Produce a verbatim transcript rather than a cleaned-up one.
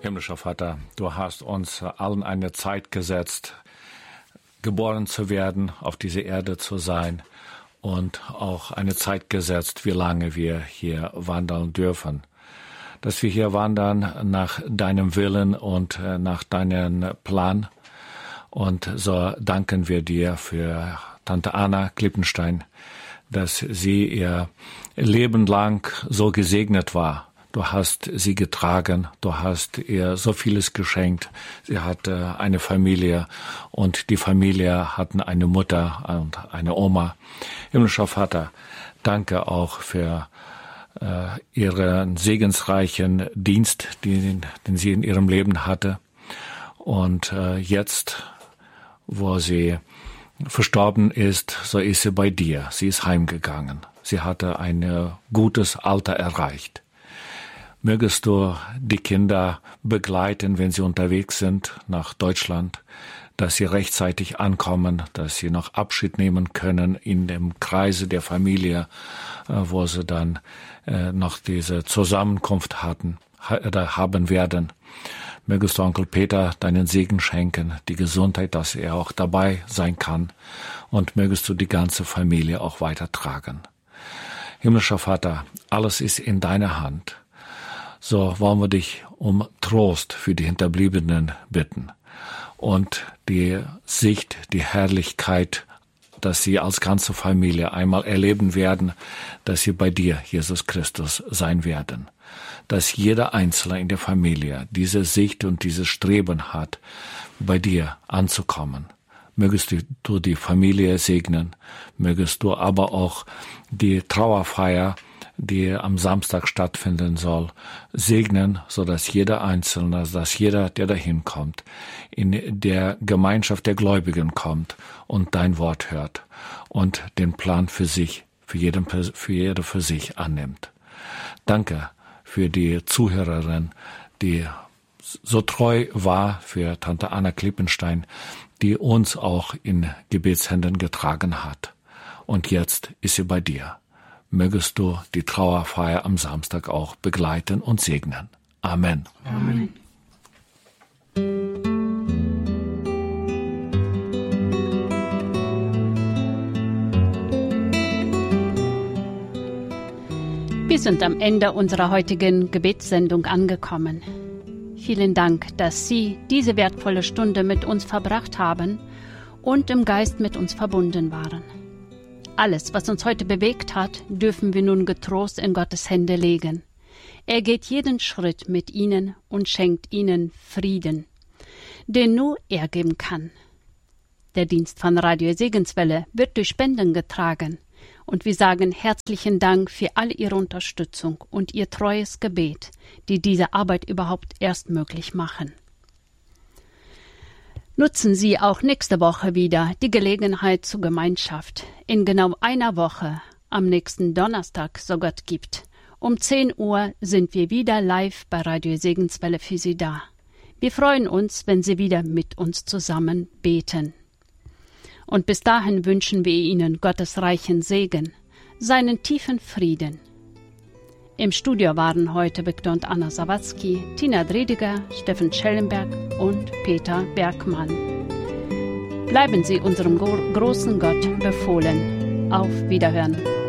Himmlischer Vater, du hast uns allen eine Zeit gesetzt, geboren zu werden, auf diese Erde zu sein und auch eine Zeit gesetzt, wie lange wir hier wandern dürfen. Dass wir hier wandern nach deinem Willen und nach deinem Plan. Und so danken wir dir für Tante Anna Klippenstein, dass sie ihr Leben lang so gesegnet war. Du hast sie getragen, du hast ihr so vieles geschenkt. Sie hatte eine Familie und die Familie hatten eine Mutter und eine Oma. Himmlischer Vater, danke auch für äh, ihren segensreichen Dienst, den, den sie in ihrem Leben hatte. Und äh, jetzt, wo sie verstorben ist, so ist sie bei dir. Sie ist heimgegangen. Sie hatte ein gutes Alter erreicht. Mögest du die Kinder begleiten, wenn sie unterwegs sind nach Deutschland, dass sie rechtzeitig ankommen, dass sie noch Abschied nehmen können in dem Kreise der Familie, wo sie dann noch diese Zusammenkunft hatten, haben werden. Mögest du Onkel Peter deinen Segen schenken, die Gesundheit, dass er auch dabei sein kann, und mögest du die ganze Familie auch weitertragen. Himmlischer Vater, alles ist in deiner Hand. So wollen wir dich um Trost für die Hinterbliebenen bitten und die Sicht, die Herrlichkeit, dass sie als ganze Familie einmal erleben werden, dass sie bei dir, Jesus Christus, sein werden. Dass jeder Einzelne in der Familie diese Sicht und dieses Streben hat, bei dir anzukommen. Mögest du die Familie segnen, mögest du aber auch die Trauerfeier, die am Samstag stattfinden soll, segnen, so dass jeder Einzelne, dass jeder, der dahin kommt, in der Gemeinschaft der Gläubigen kommt und dein Wort hört und den Plan für sich, für jeden, für jeder für sich annimmt. Danke für die Zuhörerin, die so treu war, für Tante Anna Klippenstein, die uns auch in Gebetshänden getragen hat. Und jetzt ist sie bei dir. Mögest du die Trauerfeier am Samstag auch begleiten und segnen. Amen. Amen. Wir sind am Ende unserer heutigen Gebetssendung angekommen. Vielen Dank, dass Sie diese wertvolle Stunde mit uns verbracht haben und im Geist mit uns verbunden waren. Alles, was uns heute bewegt hat, dürfen wir nun getrost in Gottes Hände legen. Er geht jeden Schritt mit Ihnen und schenkt Ihnen Frieden, den nur er geben kann. Der Dienst von Radio Segenswelle wird durch Spenden getragen und wir sagen herzlichen Dank für all Ihre Unterstützung und Ihr treues Gebet, die diese Arbeit überhaupt erst möglich machen. Nutzen Sie auch nächste Woche wieder die Gelegenheit zur Gemeinschaft. In genau einer Woche, am nächsten Donnerstag, so Gott gibt. Um zehn Uhr sind wir wieder live bei Radio Segenswelle für Sie da. Wir freuen uns, wenn Sie wieder mit uns zusammen beten. Und bis dahin wünschen wir Ihnen Gottes reichen Segen, seinen tiefen Frieden. Im Studio waren heute Viktor und Anna Sawatzki, Tina Drediger, Steffen Schellenberg und Peter Bergmann. Bleiben Sie unserem großen Gott befohlen. Auf Wiederhören.